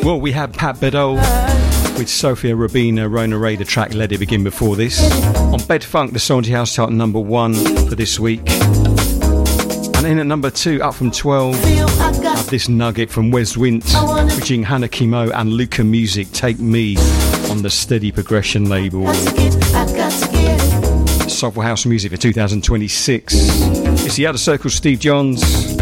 Well, we had Pat Bedeau with Sophia Rabina, Rona Ray, the track Let It Begin before this. On Bed Funk, the Salty House chart number 1 for this week. And in at number 2, up from 12, have this nugget from Wes Wint, featuring Hannah Kimo and Luca Music, Take Me, on the Steady Progression label. Soulful House music for 2026. It's the Outer Circle, Steve Johns.